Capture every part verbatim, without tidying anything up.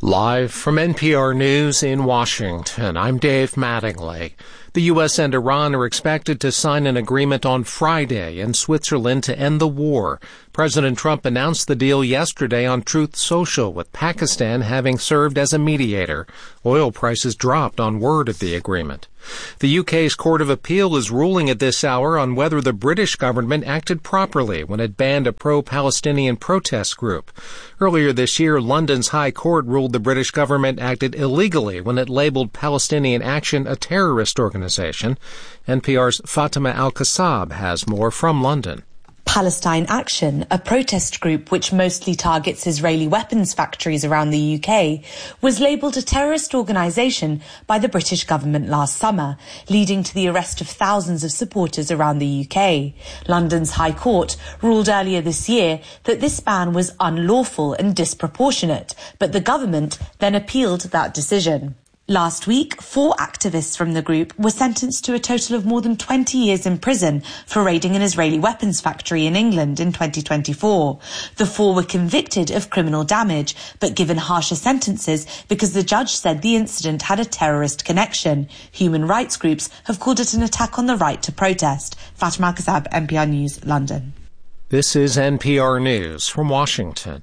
Live from N P R News in Washington, I'm Dave Mattingly. The U S and Iran are expected to sign an agreement on Friday in Switzerland to end the war. President Trump announced the deal yesterday on Truth Social, with Pakistan having served as a mediator. Oil prices dropped on word of the agreement. The U K's Court of Appeal is ruling at this hour on whether the British government acted properly when it banned a pro-Palestinian protest group. Earlier this year, London's High Court ruled the British government acted illegally when it labeled Palestinian Action a terrorist organization. N P R's Fatima Al-Kassab has more from London. Palestine Action, a protest group which mostly targets Israeli weapons factories around the U K, was labelled a terrorist organisation by the British government last summer, leading to the arrest of thousands of supporters around the U K. London's High Court ruled earlier this year that this ban was unlawful and disproportionate, but the government then appealed that decision. Last week, four activists from the group were sentenced to a total of more than twenty years in prison for raiding an Israeli weapons factory in England in twenty twenty-four. The four were convicted of criminal damage, but given harsher sentences because the judge said the incident had a terrorist connection. Human rights groups have called it an attack on the right to protest. Fatima Al-Kassab, N P R News, London. This is N P R News from Washington.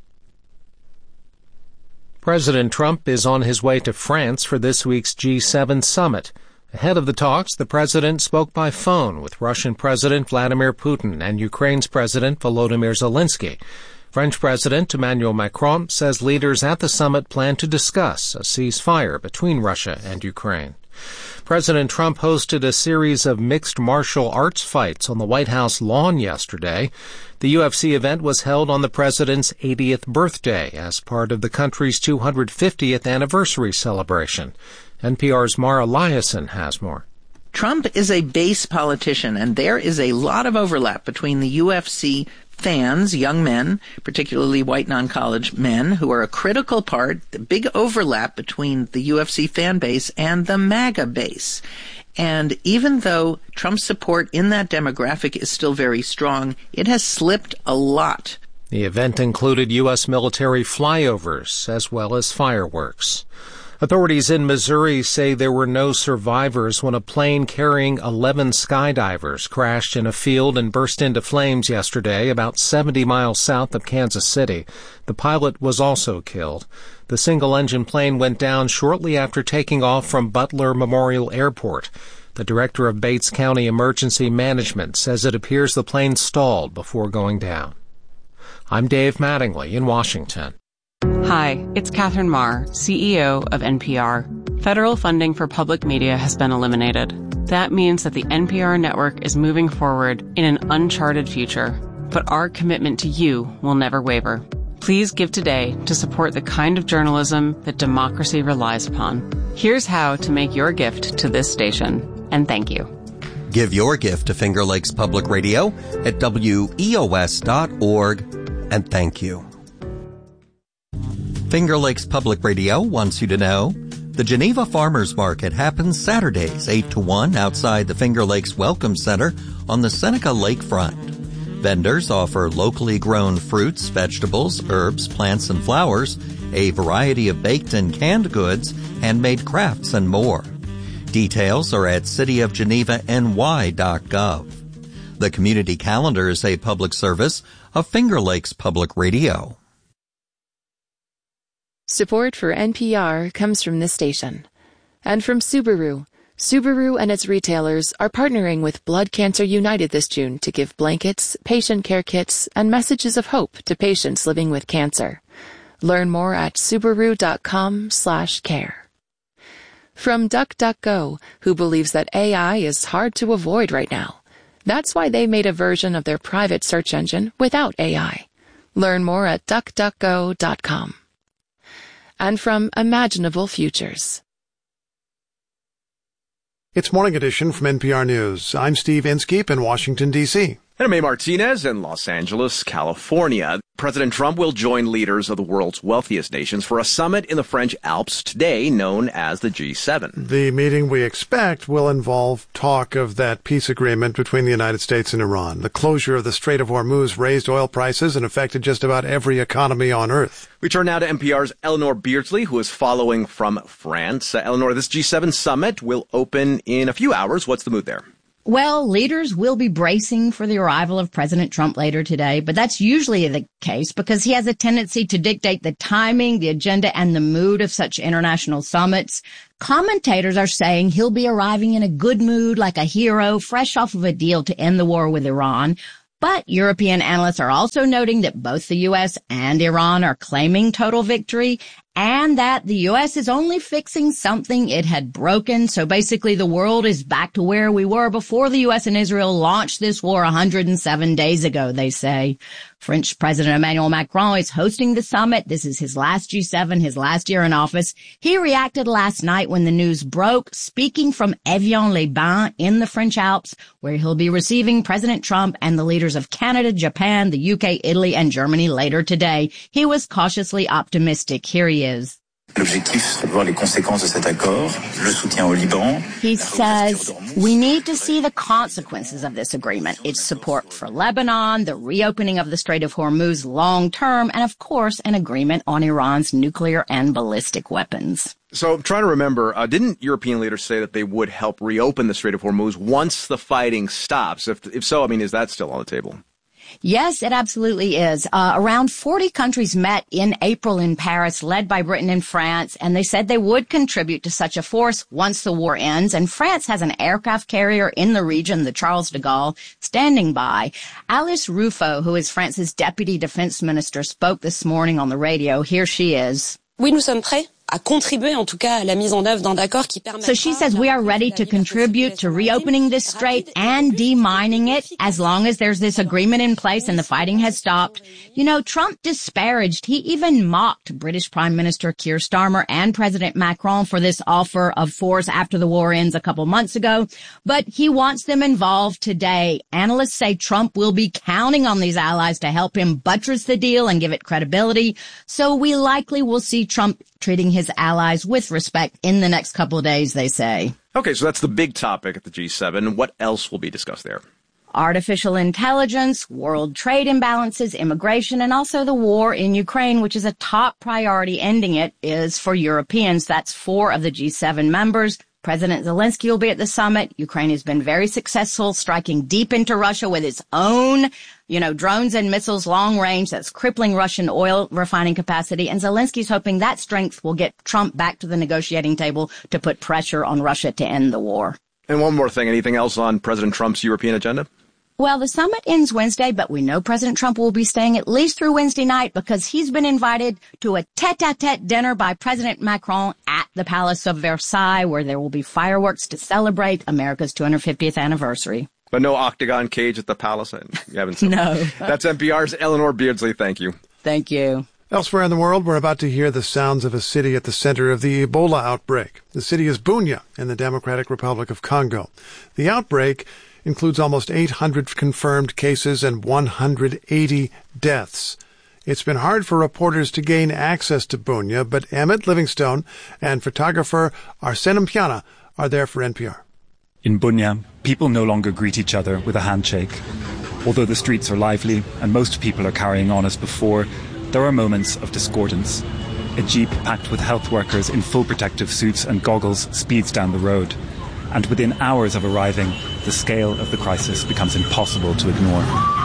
President Trump is on his way to France for this week's G seven summit. Ahead of the talks, the president spoke by phone with Russian President Vladimir Putin and Ukraine's President Volodymyr Zelensky. French President Emmanuel Macron says leaders at the summit plan to discuss a ceasefire between Russia and Ukraine. President Trump hosted a series of mixed martial arts fights on the White House lawn yesterday. The U F C event was held on the president's eightieth birthday as part of the country's two hundred fiftieth anniversary celebration. N P R's Mara Liasson has more. Trump is a base politician, and there is a lot of overlap between the U F C fans, young men, particularly white non-college men, who are a critical part, the big overlap between the U F C fan base and the MAGA base. And even though Trump's support in that demographic is still very strong, it has slipped a lot. The event included U S military flyovers as well as fireworks. Authorities in Missouri say there were no survivors when a plane carrying eleven skydivers crashed in a field and burst into flames yesterday about seventy miles south of Kansas City. The pilot was also killed. The single-engine plane went down shortly after taking off from Butler Memorial Airport. The director of Bates County Emergency Management says it appears the plane stalled before going down. I'm Dave Mattingly in Washington. Hi, it's Catherine Marr, C E O of N P R. Federal funding for public media has been eliminated. That means that the N P R network is moving forward in an uncharted future. But our commitment to you will never waver. Please give today to support the kind of journalism that democracy relies upon. Here's how to make your gift to this station. And thank you. Give your gift to Finger Lakes Public Radio at W E O S dot org. And thank you. Finger Lakes Public Radio wants you to know the Geneva Farmers Market happens Saturdays eight to one outside the Finger Lakes Welcome Center on the Seneca Lakefront. Vendors offer locally grown fruits, vegetables, herbs, plants, and flowers, a variety of baked and canned goods, handmade crafts, and more. Details are at city of geneva n y dot gov. The community calendar is a public service of Finger Lakes Public Radio. Support for N P R comes from this station. And from Subaru. Subaru and its retailers are partnering with Blood Cancer United this June to give blankets, patient care kits, and messages of hope to patients living with cancer. Learn more at subaru dot com slash care. From DuckDuckGo, who believes that A I is hard to avoid right now. That's why they made a version of their private search engine without A I. Learn more at duck duck go dot com. And from Imaginable Futures. It's Morning Edition from N P R News. I'm Steve Inskeep in Washington, D C And I'm May Martinez in Los Angeles, California. President Trump will join leaders of the world's wealthiest nations for a summit in the French Alps today, known as the G seven. The meeting we expect will involve talk of that peace agreement between the United States and Iran. The closure of the Strait of Hormuz raised oil prices and affected just about every economy on Earth. We turn now to N P R's Eleanor Beardsley, who is following from France. Uh, Eleanor, this G seven summit will open in a few hours. What's the mood there? Well, leaders will be bracing for the arrival of President Trump later today, but that's usually the case because he has a tendency to dictate the timing, the agenda, and the mood of such international summits. Commentators are saying he'll be arriving in a good mood, like a hero, fresh off of a deal to end the war with Iran. But European analysts are also noting that both the U S and Iran are claiming total victory and that the U S is only fixing something it had broken. So basically the world is back to where we were before the U S and Israel launched this war one hundred seven days ago, they say. French President Emmanuel Macron is hosting the summit. This is his last G seven, his last year in office. He reacted last night when the news broke, speaking from Evian-les-Bains in the French Alps, where he'll be receiving President Trump and the leaders of Canada, Japan, the U K, Italy, and Germany later today. He was cautiously optimistic. Here he is. L'objectif, c'est de voir les conséquences de cet accord, le soutien au Liban. He says, we need to see the consequences of this agreement. Its support for Lebanon, the reopening of the Strait of Hormuz long term, and of course, an agreement on Iran's nuclear and ballistic weapons. So I'm trying to remember, uh, didn't European leaders say that they would help reopen the Strait of Hormuz once the fighting stops? If, if so, I mean, is that still on the table? Yes, it absolutely is. Uh, around forty countries met in April in Paris, led by Britain and France, and they said they would contribute to such a force once the war ends. And France has an aircraft carrier in the region, the Charles de Gaulle, standing by. Alice Ruffo, who is France's deputy defense minister, spoke this morning on the radio. Here she is. Oui, nous sommes prêts à contribuer en tout cas à la mise en œuvre d'un accord qui permettra. So she says we are ready to contribute to reopening this strait and demining it as long as there's this agreement in place and the fighting has stopped. You know, Trump disparaged, he even mocked British Prime Minister Keir Starmer and President Macron for this offer of force after the war ends a couple months ago, but he wants them involved today. Analysts say Trump will be counting on these allies to help him buttress the deal and give it credibility. So we likely will see Trump treating his allies with respect in the next couple of days, they say. Okay, so that's the big topic at the G seven. What else will be discussed there? Artificial intelligence, world trade imbalances, immigration, and also the war in Ukraine, which is a top priority. Ending it is for Europeans. That's four of the G seven members. President Zelensky will be at the summit. Ukraine has been very successful, striking deep into Russia with its own, you know, drones and missiles long range that's crippling Russian oil refining capacity. And Zelensky's hoping that strength will get Trump back to the negotiating table to put pressure on Russia to end the war. And one more thing, anything else on President Trump's European agenda? Well, the summit ends Wednesday, but we know President Trump will be staying at least through Wednesday night because he's been invited to a tete-a-tete dinner by President Macron at the Palace of Versailles, where there will be fireworks to celebrate America's two hundred fiftieth anniversary. But no octagon cage at the palace? You haven't said No. That's N P R's Eleanor Beardsley. Thank you. Thank you. Elsewhere in the world, we're about to hear the sounds of a city at the center of the Ebola outbreak. The city is Bunia in the Democratic Republic of Congo. The outbreak includes almost eight hundred confirmed cases and one hundred eighty deaths. It's been hard for reporters to gain access to Bunia, but Emmett Livingstone and photographer Arsene Mpiana are there for N P R. In Bunia, people no longer greet each other with a handshake. Although the streets are lively and most people are carrying on as before, there are moments of discordance. A jeep packed with health workers in full protective suits and goggles speeds down the road. And within hours of arriving, the scale of the crisis becomes impossible to ignore.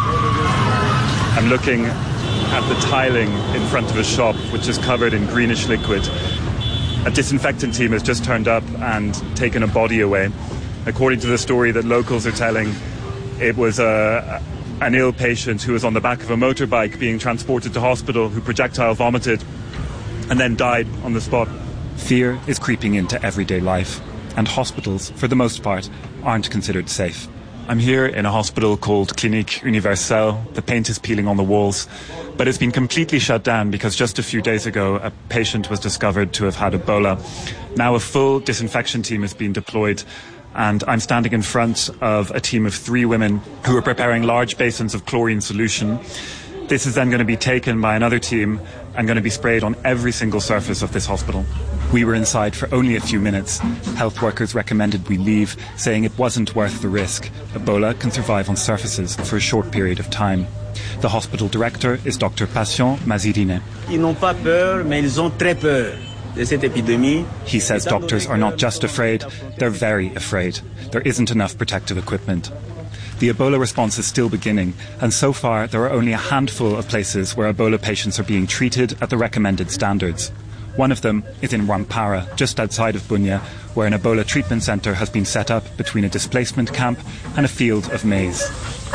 I'm looking at the tiling in front of a shop which is covered in greenish liquid. A disinfectant team has just turned up and taken a body away. According to the story that locals are telling, it was a, an ill patient who was on the back of a motorbike being transported to hospital who projectile vomited and then died on the spot. Fear is creeping into everyday life, and hospitals, for the most part, aren't considered safe. I'm here in a hospital called Clinique Universelle. The paint is peeling on the walls, but it's been completely shut down because just a few days ago a patient was discovered to have had Ebola. Now a full disinfection team has been deployed and I'm standing in front of a team of three women who are preparing large basins of chlorine solution. This is then going to be taken by another team and going to be sprayed on every single surface of this hospital. We were inside for only a few minutes. Health workers recommended we leave, saying it wasn't worth the risk. Ebola can survive on surfaces for a short period of time. The hospital director is Doctor Patient Mazirine. Ils n'ont pas peur, mais ils ont très peur. He says doctors are not just afraid, they're very afraid. There isn't enough protective equipment. The Ebola response is still beginning, and so far there are only a handful of places where Ebola patients are being treated at the recommended standards. One of them is in Rwampara, just outside of Bunia, where an Ebola treatment centre has been set up between a displacement camp and a field of maize.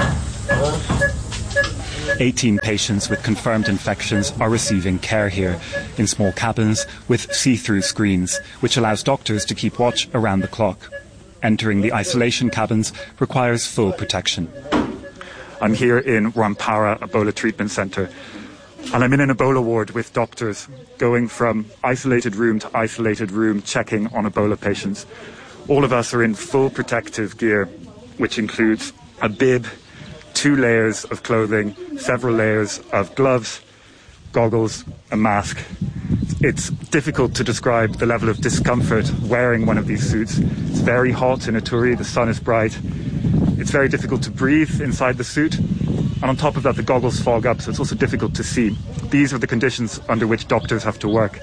eighteen patients with confirmed infections are receiving care here, in small cabins with see-through screens, which allows doctors to keep watch around the clock. Entering the isolation cabins requires full protection. I'm here in Rwampara Ebola Treatment Centre, and I'm in an Ebola ward with doctors going from isolated room to isolated room checking on Ebola patients. All of us are in full protective gear, which includes a bib, two layers of clothing, several layers of gloves, goggles, a mask. It's difficult to describe the level of discomfort wearing one of these suits. It's very hot in Ituri, the sun is bright. It's very difficult to breathe inside the suit. And on top of that, the goggles fog up, so it's also difficult to see. These are the conditions under which doctors have to work.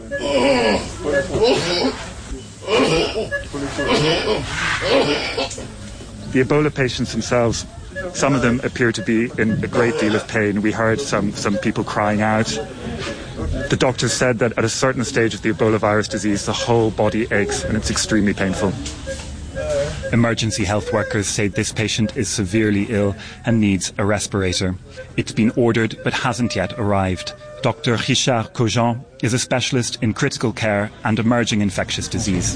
The Ebola patients themselves, some of them appear to be in a great deal of pain. We heard some, some people crying out. The doctors said that at a certain stage of the Ebola virus disease, the whole body aches and it's extremely painful. Emergency health workers say this patient is severely ill and needs a respirator. It's been ordered but hasn't yet arrived. Doctor Richard Cogent is a specialist in critical care and emerging infectious disease.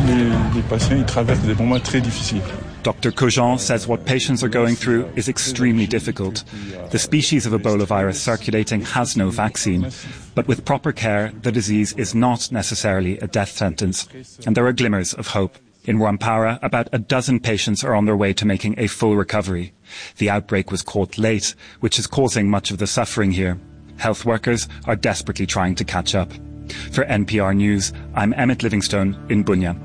Doctor Cogent says what patients are going through is extremely difficult. The species of Ebola virus circulating has no vaccine, but with proper care, the disease is not necessarily a death sentence, and there are glimmers of hope. In Rwampara, about a dozen patients are on their way to making a full recovery. The outbreak was caught late, which is causing much of the suffering here. Health workers are desperately trying to catch up. For N P R News, I'm Emmett Livingstone in Bunia.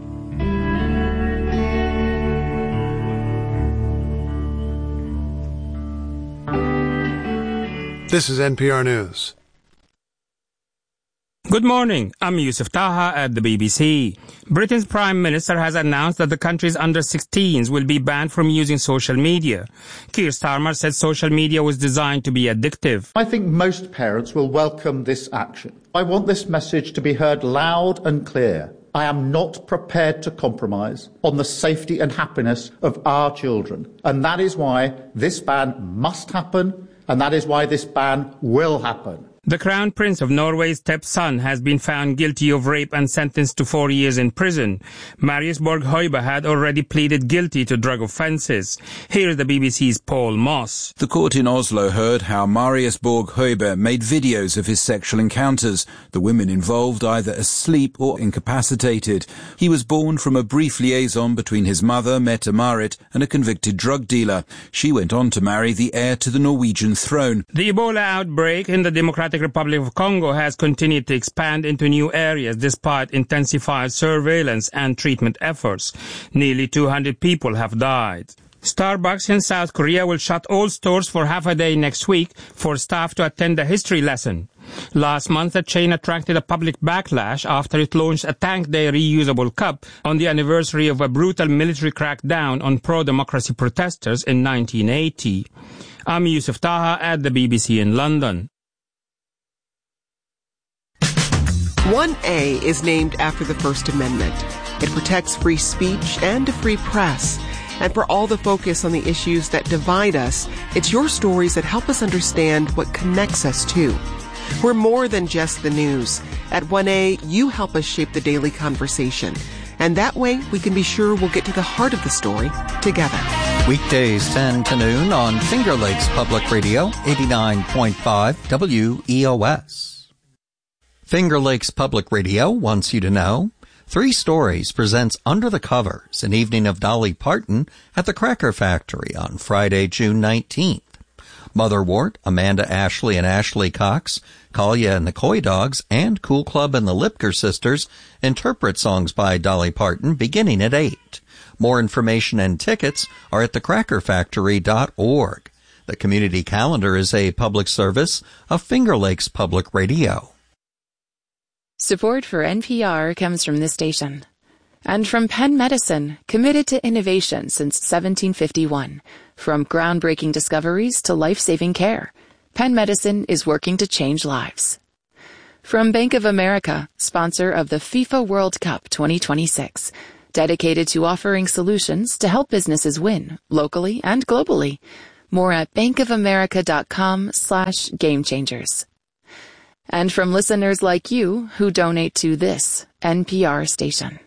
This is N P R News. Good morning. I'm Yusuf Taha at the B B C. Britain's Prime Minister has announced that the country's under sixteens will be banned from using social media. Keir Starmer said social media was designed to be addictive. I think most parents will welcome this action. I want this message to be heard loud and clear. I am not prepared to compromise on the safety and happiness of our children. And that is why this ban must happen, and that is why this ban will happen. The Crown Prince of Norway's stepson has been found guilty of rape and sentenced to four years in prison. Marius Borg-Høibe had already pleaded guilty to drug offences. Here's the B B C's Paul Moss. The court in Oslo heard how Marius Borg-Høibe made videos of his sexual encounters, the women involved either asleep or incapacitated. He was born from a brief liaison between his mother, Mette-Marit, and a convicted drug dealer. She went on to marry the heir to the Norwegian throne. The Ebola outbreak in the Democratic Republic of Congo has continued to expand into new areas despite intensified surveillance and treatment efforts. Nearly two hundred people have died. Starbucks in South Korea will shut all stores for half a day next week for staff to attend a history lesson. Last month, the chain attracted a public backlash after it launched a Tank Day reusable cup on the anniversary of a brutal military crackdown on pro-democracy protesters in nineteen eighty. I'm Yusuf Taha at the B B C in London. one A is named after the First Amendment. It protects free speech and a free press. And for all the focus on the issues that divide us, it's your stories that help us understand what connects us too. We're more than just the news. At one A, you help us shape the daily conversation. And that way, we can be sure we'll get to the heart of the story together. Weekdays ten to noon on Finger Lakes Public Radio, eighty-nine point five W E O S. Finger Lakes Public Radio wants you to know Three Stories presents Under the Covers, an evening of Dolly Parton at the Cracker Factory on Friday, June nineteenth. Motherwort, Amanda Ashley and Ashley Cox, Kalia and the Coy Dogs, and Cool Club and the Lipker Sisters interpret songs by Dolly Parton beginning at eight. More information and tickets are at the cracker factory dot org. The community calendar is a public service of Finger Lakes Public Radio. Support for N P R comes from this station. And from Penn Medicine, committed to innovation since seventeen fifty-one. From groundbreaking discoveries to life-saving care, Penn Medicine is working to change lives. From Bank of America, sponsor of the FIFA World Cup twenty twenty-six, dedicated to offering solutions to help businesses win, locally and globally. More at bankofamerica.com slash game changers. And from listeners like you who donate to this N P R station.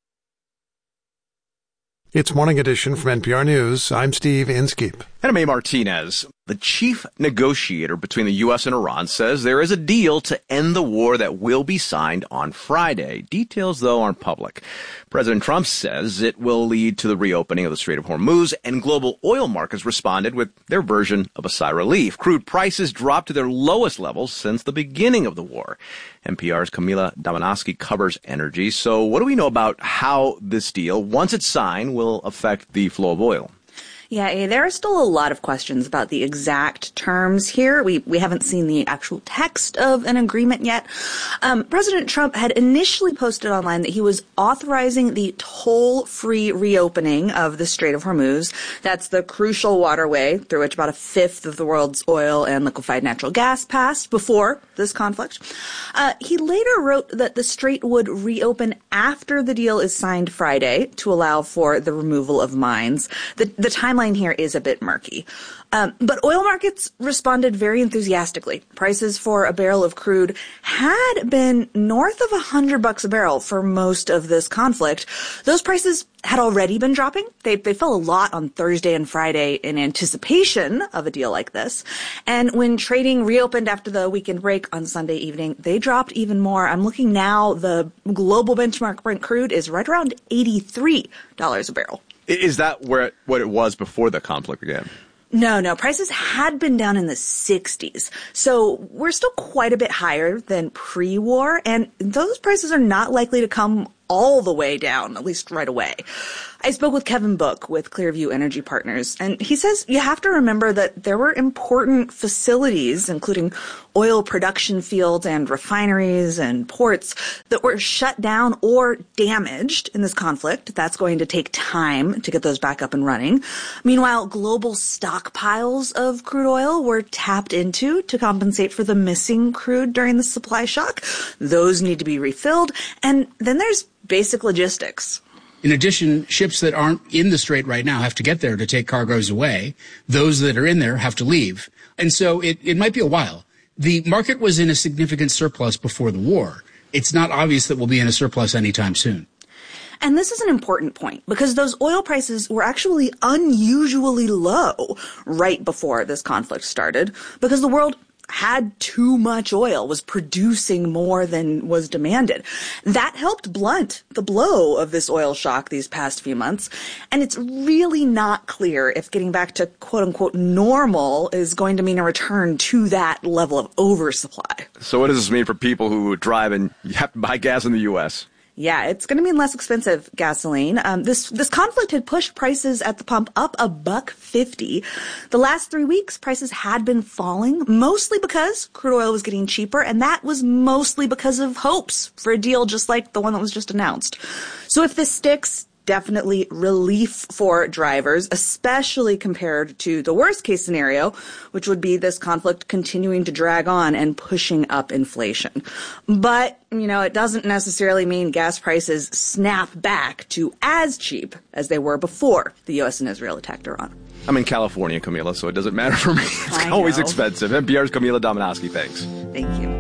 It's Morning Edition from N P R News. I'm Steve Inskeep. And I'm A. Martinez. The chief negotiator between the U S and Iran says there is a deal to end the war that will be signed on Friday. Details, though, aren't public. President Trump says it will lead to the reopening of the Strait of Hormuz, and global oil markets responded with their version of a sigh of relief. Crude prices dropped to their lowest levels since the beginning of the war. N P R's Camila Domonoske covers energy. So what do we know about how this deal, once it's signed, will affect the flow of oil? Yeah, there are still a lot of questions about the exact terms here. We we haven't seen the actual text of an agreement yet. Um, President Trump had initially posted online that he was authorizing the toll-free reopening of the Strait of Hormuz. That's the crucial waterway through which about a fifth of the world's oil and liquefied natural gas passed before this conflict. Uh, he later wrote that the strait would reopen after the deal is signed Friday to allow for the removal of mines. The, the timeline here is a bit murky. Um, but oil markets responded very enthusiastically. Prices for a barrel of crude had been north of a hundred bucks a barrel for most of this conflict. Those prices had already been dropping. They, they fell a lot on Thursday and Friday in anticipation of a deal like this. And when trading reopened after the weekend break on Sunday evening, they dropped even more. I'm looking now, the global benchmark Brent crude is right around eighty-three dollars a barrel. Is that where it, what it was before the conflict began? No, no. Prices had been down in the sixties. So we're still quite a bit higher than pre-war, and those prices are not likely to come all the way down, at least right away. I spoke with Kevin Book with Clearview Energy Partners, and he says you have to remember that there were important facilities, including oil production fields and refineries and ports, that were shut down or damaged in this conflict. That's going to take time to get those back up and running. Meanwhile, global stockpiles of crude oil were tapped into to compensate for the missing crude during the supply shock. Those need to be refilled. And then there's basic logistics. In addition, ships that aren't in the strait right now have to get there to take cargoes away. Those that are in there have to leave. And so it, it might be a while. The market was in a significant surplus before the war. It's not obvious that we'll be in a surplus anytime soon. And this is an important point because those oil prices were actually unusually low right before this conflict started because the world had too much oil, was producing more than was demanded. That helped blunt the blow of this oil shock these past few months. And it's really not clear if getting back to quote unquote normal is going to mean a return to that level of oversupply. So what does this mean for people who drive and have to buy gas in the U S? Yeah, it's going to mean less expensive gasoline. Um, this this conflict had pushed prices at the pump up a buck fifty. The last three weeks, prices had been falling, mostly because crude oil was getting cheaper, and that was mostly because of hopes for a deal just like the one that was just announced. So if this sticks, definitely relief for drivers, especially compared to the worst case scenario, which would be this conflict continuing to drag on and pushing up inflation. But, you know, it doesn't necessarily mean gas prices snap back to as cheap as they were before the U S and Israel attacked Iran. I'm in California, Camila, so it doesn't matter for me. It's I always know. expensive. N P R's Camila Domonoske, thanks. Thank you.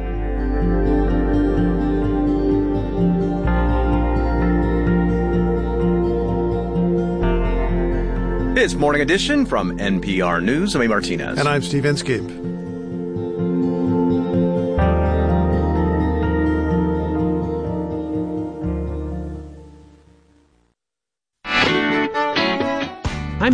It's Morning Edition from N P R News. I'm A. Martinez. And I'm Steve Inskeep.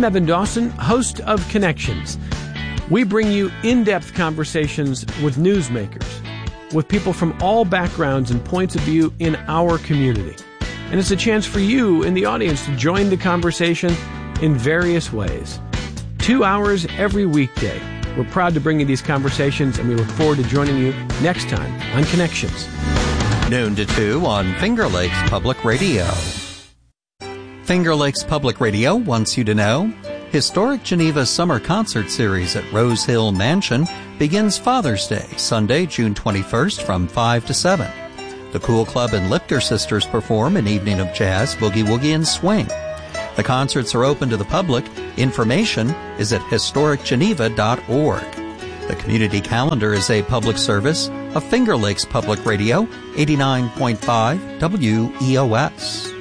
I'm Evan Dawson, host of Connections. We bring you in-depth conversations with newsmakers, with people from all backgrounds and points of view in our community. And it's a chance for you in the audience to join the conversation in various ways. Two hours every weekday. We're proud to bring you these conversations, and we look forward to joining you next time on Connections. Noon to two on Finger Lakes Public Radio. Finger Lakes Public Radio wants you to know Historic Geneva Summer Concert Series at Rose Hill Mansion begins Father's Day, Sunday, June twenty-first from five to seven. The Cool Club and Lipter Sisters perform an evening of jazz, boogie woogie, and swing. The concerts are open to the public. Information is at historic geneva dot org. The community calendar is a public service of Finger Lakes Public Radio, eighty-nine point five W E O S.